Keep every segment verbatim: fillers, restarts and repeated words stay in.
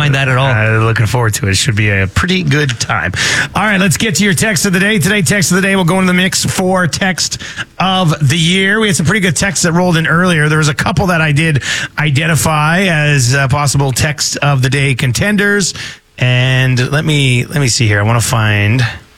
mind that at all. Uh, looking forward to it. It should be a pretty good time. All right, let's get to your text of the day. Today, text of the day will go into the mix for text of the year. We had some pretty good texts that rolled in earlier. There was a couple that I did identify as uh, possible text of the day contenders. And let me let me see here. I want to find.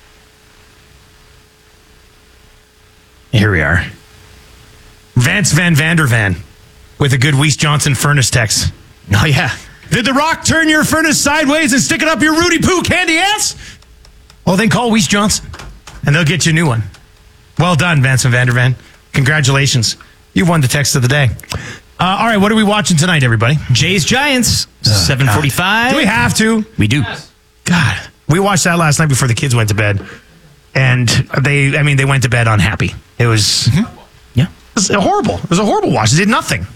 Here we are. Vance Van Vandervan with a good Weiss Johnson furnace text. Oh, yeah. Did The Rock turn your furnace sideways and stick it up your Rudy Poo candy ass? Well, then call Weiss Johnson, and they'll get you a new one. Well done, Vance Van Vandervan. Congratulations. You won the text of the day. Uh, all right, what are we watching tonight, everybody? Jays Giants, oh, seven forty-five. Do we have to? We do. Yes. God. We watched that last night before the kids went to bed. And they, I mean, they went to bed unhappy. It was, mm-hmm. yeah, it was horrible. It was a horrible watch. It did nothing.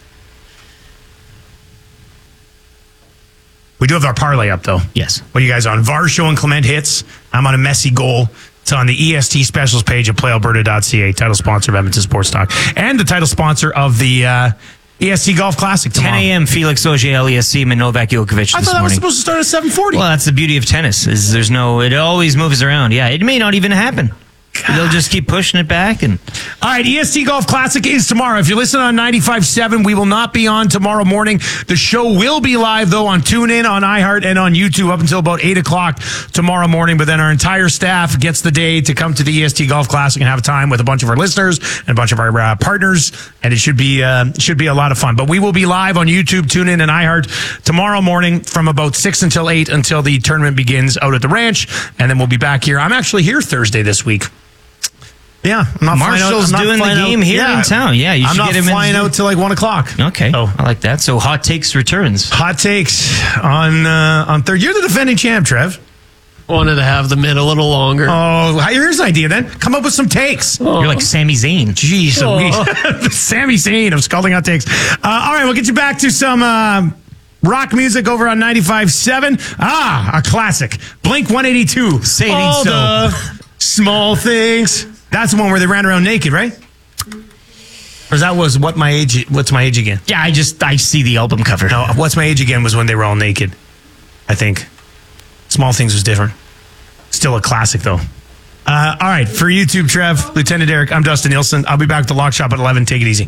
We do have our parlay up, though. Yes. What are you guys on? Varsho and Clement hits. I'm on a messy goal. It's on the E S T specials page at play alberta dot c a, title sponsor of Edmonton Sports Talk, and the title sponsor of the uh, E S T Golf Classic tomorrow. ten a.m. Felix Auger-Aliassime and Novak Djokovic this I thought that morning. was supposed to start at seven forty. Well, that's the beauty of tennis. Is there's no, it always moves around. Yeah, it may not even happen. God. They'll just keep pushing it back. And all right, E S T Golf Classic is tomorrow. If you listen on ninety-five point seven, we will not be on tomorrow morning. The show will be live, though, on TuneIn, on iHeart, and on YouTube up until about eight o'clock tomorrow morning. But then our entire staff gets the day to come to the E S T Golf Classic and have time with a bunch of our listeners and a bunch of our uh, partners. And it should be uh, should be a lot of fun. But we will be live on YouTube, TuneIn, and iHeart tomorrow morning from about six until eight until the tournament begins out at the ranch. And then we'll be back here. I'm actually here Thursday this week. Yeah, I'm not Marshall's flying out, I'm not doing the game out. here yeah. in town. Yeah, you I'm should not get him flying in. out till like one o'clock. Okay, oh. I like that. So Hot Takes returns. Hot Takes on uh, on third. You're the defending champ, Trev. Wanted to have them in a little longer. Oh, here's an idea then. Come up with some takes. Oh. You're like Sami Zayn. Jeez, oh. Sami Zayn of Scalding Hot Takes. Uh, all right, we'll get you back to some uh, rock music over on ninety-five point seven. Ah, a classic. Blink one eighty-two. Say it ain't All so. the small things. That's the one where they ran around naked, right? Or that was what my age? What's my age again? Yeah, I just I see the album cover. No, what's my age again was when they were all naked. I think Small Things was different. Still a classic though. Uh, all right, for YouTube, Trev, Lieutenant Derek, I'm Dustin Nielsen. I'll be back to Lock Shop at eleven. Take it easy.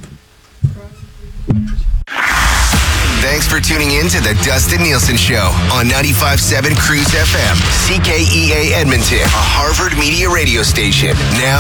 Thanks for tuning in to the Dustin Nielsen Show on ninety-five point seven Cruise F M, C K E A Edmonton, a Harvard Media radio station. Now